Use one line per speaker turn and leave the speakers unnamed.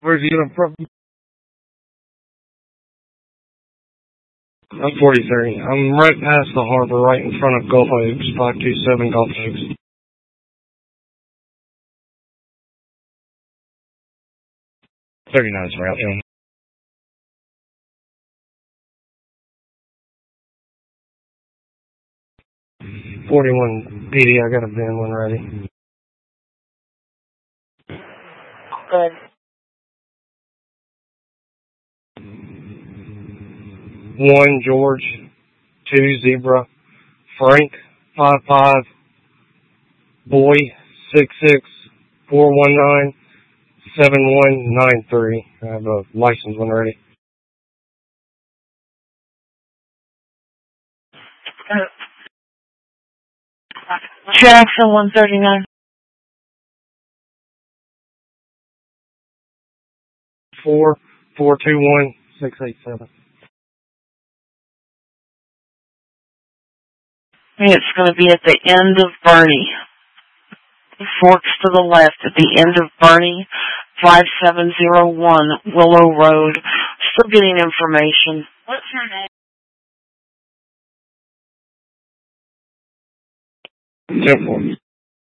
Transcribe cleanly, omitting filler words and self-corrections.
Where's you from? I'm 43. I'm right past the harbor, right in front of Gulf Oaks, 527 Gulf Oaks. '39's route, yeah. 41 PD, I got a VIN one ready.
Good.
1 George, 2 Zebra, Frank, 55, Boy, 66-419-7193. I have a license one ready.
Jackson 139.
4-421-687.
It's going to be at the end of Bernie. Forks to the left at the end of Bernie, 5701 Willow Road. Still getting information. What's your name?
10-4.